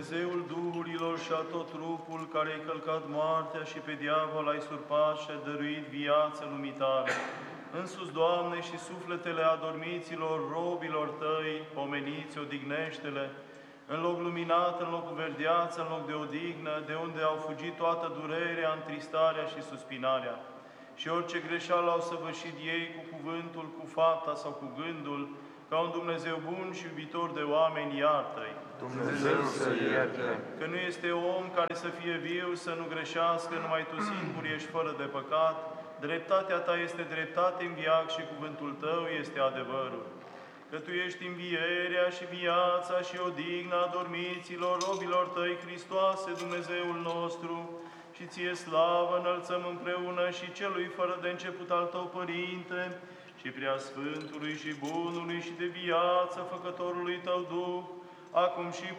Dumnezeul Duhurilor și a tot trupul care ai călcat moartea și pe diavol ai surpat și ai dăruit viață lumii tale. Însuți, Doamne, și sufletele adormiților robilor Tăi, pomeniți, odihnește-le, în loc luminat, în loc cu verdeață, în loc de odihnă, de unde au fugit toată durerea, întristarea și suspinarea. Și orice greșeală au săvârșit ei cu cuvântul, cu fapta sau cu gândul, ca un Dumnezeu bun și iubitor de oameni, iartă-i. Dumnezeu să ierte. Că nu este om care să fie viu, să nu greșească, numai Tu singur ești fără de păcat, dreptatea Ta este dreptate în viac și cuvântul Tău este adevărul. Că Tu ești învierea și viața și odihna adormiților robilor Tăi, Hristoase, Dumnezeul nostru, și Ție slavă înălțăm împreună și Celui fără de început al Tău, Părinte, și Preasfântului și Bunului și de viață Făcătorului Tău Duh, acum și